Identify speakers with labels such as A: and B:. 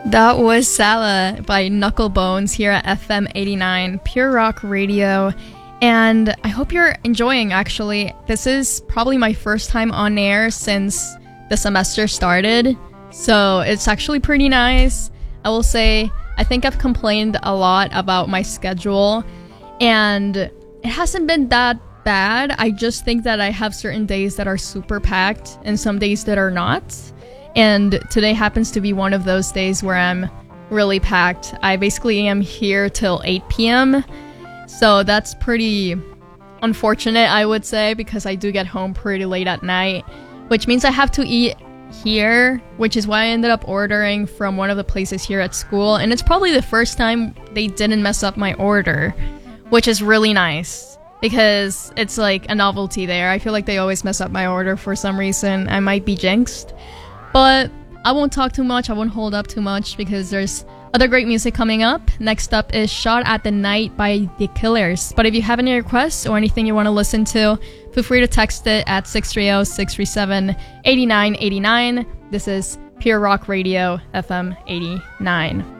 A: That was Sala by Knucklebones here at FM 89 Pure Rock Radio. And I hope you're enjoying, actually. This is probably my first time on air since the semester started. So it's actually pretty nice. I will say, I think I've complained a lot about my schedule. And it hasn't been that bad. I just think that I have certain days that are super packed and some days that are not. And today happens to be one of those days where I'm really packed. I basically am here till 8 p.m. So that's pretty unfortunate, I would say, because I do get home pretty late at night, which means I have to eat here, which is why I ended up ordering from one of the places here at school. And it's probably the first time they didn't mess up my order, which is really nice because it's like a novelty there. I feel like they always mess up my order for some reason. I might be jinxed. But I won't talk too much, I won't hold up too much because there's other great music coming up. Next up is Shot at the Night by The Killers. But if you have any requests or anything you want to listen to, feel free to text it at 630-637-8989. This is Pure Rock Radio, FM 89.